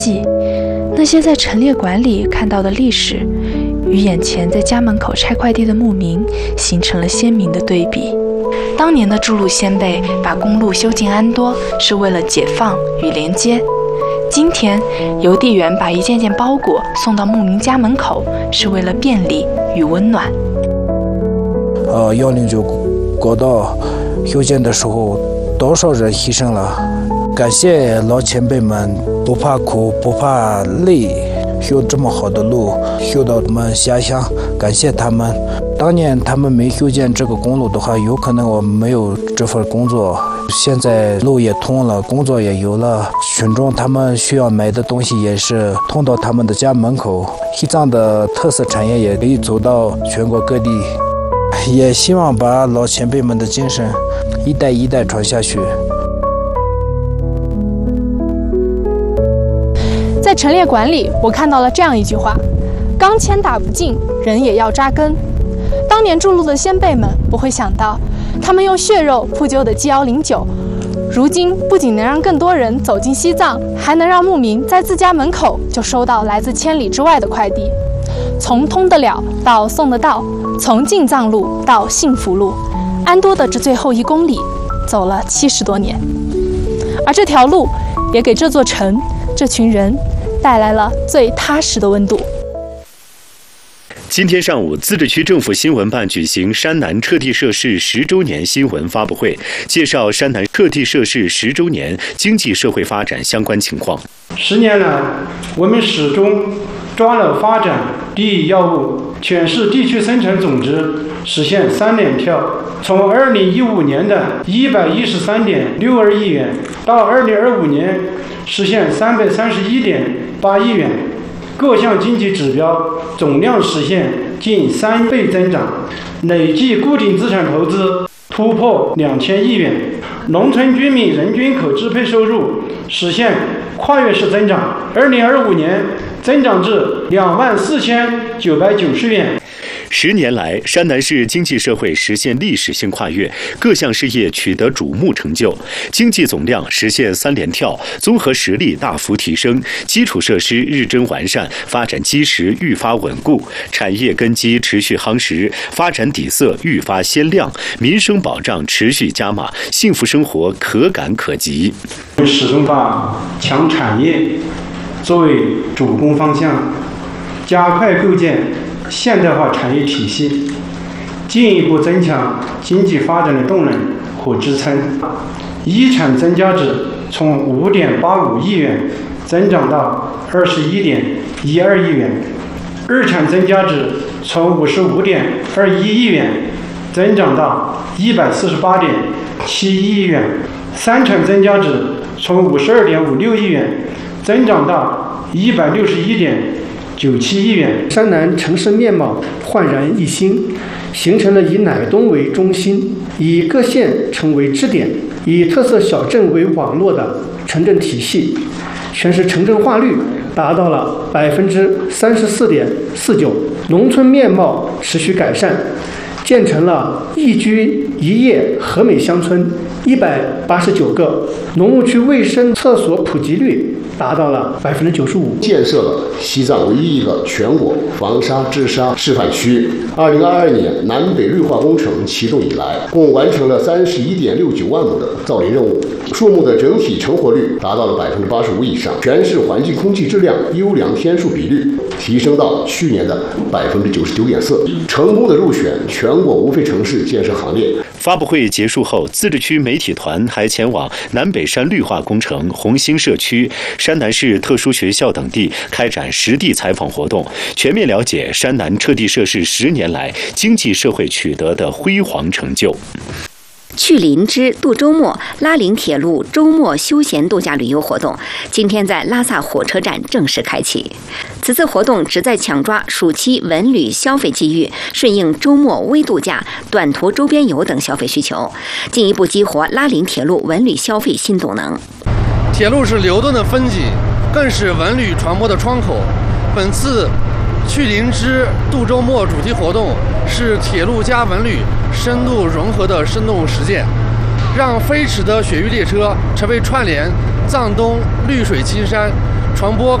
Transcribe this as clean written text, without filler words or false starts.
那些在陈列馆里看到的历史，与眼前在家门口拆快递的牧民形成了鲜明的对比。当年的筑路先辈把公路修进安多，是为了解放与连接；今天邮递员把一件件包裹送到牧民家门口，是为了便利与温暖。 109国道修建的时候，多少人牺牲了？感谢老前辈们不怕苦不怕累，修这么好的路，修到我们家乡，感谢他们。当年他们没修建这个公路的话，有可能我没有这份工作。现在路也通了，工作也有了，群众他们需要买的东西也是通到他们的家门口，西藏的特色产业也可以走到全国各地。也希望把老前辈们的精神一代一代传下去。 在陈列馆里，我看到了这样一句话：钢钎打不尽，人也要扎根。当年筑路的先辈们不会想到，他们用血肉铺就的 G109，如今不仅能让更多人走进西藏，还能让牧民在自家门口就收到来自千里之外的快递。从通得了到送得到，从进藏路到幸福路，安多的这最后1公里走了70多年，而这条路也给这座城、这群人带来了最踏实的温度。 今天上午，自治区政府新闻办举行山南撤地设市10周年新闻发布会，介绍山南撤地设市10周年经济社会发展相关情况。 10年来，我们始终抓了发展第一要务，全市地区生产总值实现3连跳，从2015年的113.62亿元到2025年实现331.8亿元，各项经济指标总量实现近3倍增长，累计固定资产投资突破2000亿元，农村居民人均可支配收入实现跨越式增长，2025年增长至24990元。 10年来，山南市经济社会实现历史性跨越，各项事业取得瞩目成就，经济总量实现3连跳，综合实力大幅提升，基础设施日臻完善，发展基石愈发稳固，产业根基持续夯实，发展底色愈发鲜亮，民生保障持续加码，幸福生活可感可及。 我们始终把强产业作为主攻方向，加快构建现代化产业体系，进一步增强经济发展的动能和支撑。一产增加值从5.85亿元增长到21.12亿元，二产增加值从55.21亿元增长到148.71亿元，三产增加值从52.56亿元增长到161.97亿元。 山南城市面貌焕然一新，形成了以乃东为中心，以各县城为支点，以特色小镇为网络的城镇体系，全市城镇化率达到了34.49%，农村面貌持续改善，建成了一居一业和美乡村189个，农务区卫生厕所普及率达到了95%， 建设了西藏唯一一个全国防沙治沙示范区。2022年南北绿化工程启动以来，共完成了31.69万亩的造林任务，树木的整体成活率达到了85%以上，全市环境空气质量优良天数比率提升到去年的99.4%，成功的入选全国无废城市建设行列。 发布会结束后，自治区媒体团还前往南北山绿化工程、红星社区、山南市特殊学校等地开展实地采访活动，全面了解山南撤地设市10年来经济社会取得的辉煌成就。 去林芝度周末拉林铁路周末休闲度假旅游活动今天在拉萨火车站正式开启。此次活动旨在抢抓暑期文旅消费机遇，顺应周末微度假、短途周边游等消费需求，进一步激活拉林铁路文旅消费新动能。 铁路是流动的风景，更是文旅传播的窗口。本次去林芝度周末主题活动是铁路加文旅深度融合的生动实践，让飞驰的雪域列车成为串联藏东绿水青山、 传播